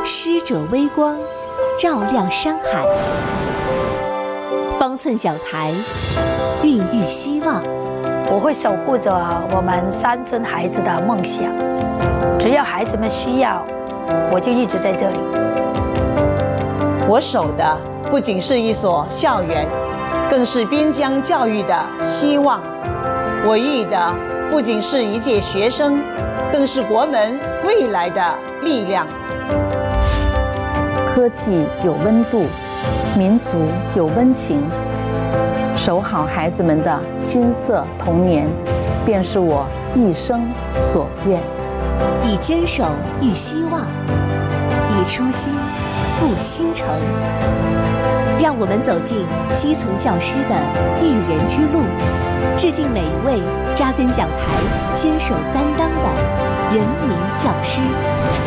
师者微光，照亮山海。方寸讲台，孕育希望。 我会守护着我们3尊孩子的梦想，只要孩子们需要，我就一直在这里。 我守的不仅是一所校园，更是边疆教育的希望。我育的不仅是一届学生，更是国门未来的力量。 科技有温度，民族有温情，守好孩子们的金色童年，便是我一生所愿。 以坚守育希望，以初心复新城。让我们走进基层教师的育人之路，致敬每一位扎根讲台、坚守担当的人民教师。